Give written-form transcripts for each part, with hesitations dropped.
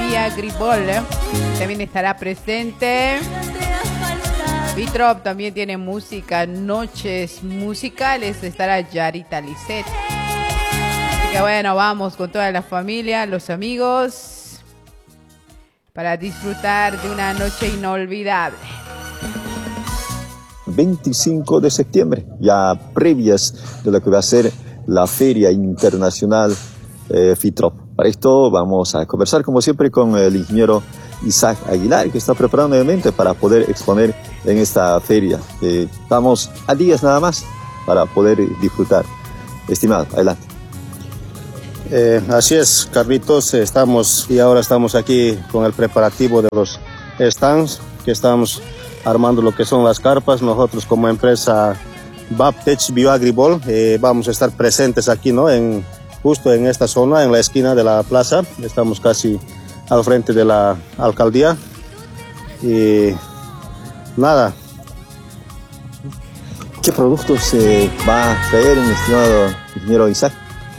Biagribol, también estará presente. Vitrop también tiene música, noches musicales, estará Yarita Lisset. Así que bueno, vamos con toda la familia, los amigos, para disfrutar de una noche inolvidable. 25 de septiembre, ya previas de lo que va a ser la Feria Internacional FITROP. Para esto vamos a conversar como siempre con el ingeniero Isaac Aguilar, que está preparado nuevamente para poder exponer en esta feria. Estamos a días nada más para poder disfrutar. Estimado, adelante. Así es, Carlitos, ahora estamos aquí con el preparativo de los stands, que estamos armando lo que son las carpas. Nosotros como empresa Baptech Bioagribol vamos a estar presentes aquí, ¿no? Justo en esta zona, en la esquina de la plaza. Estamos casi al frente de la alcaldía. Y nada. ¿Qué productos se va a traer, estimado ingeniero Isaac?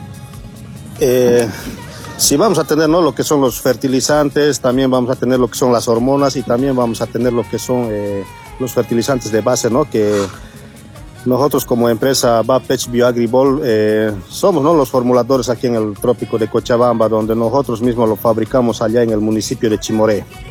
Sí, vamos a tener, ¿no?, lo que son los fertilizantes, también vamos a tener lo que son las hormonas y también vamos a tener lo que son los fertilizantes de base, ¿no?, que nosotros como empresa Baptech Bioagribol somos, ¿no?, los formuladores aquí en el trópico de Cochabamba, donde nosotros mismos lo fabricamos allá en el municipio de Chimoré.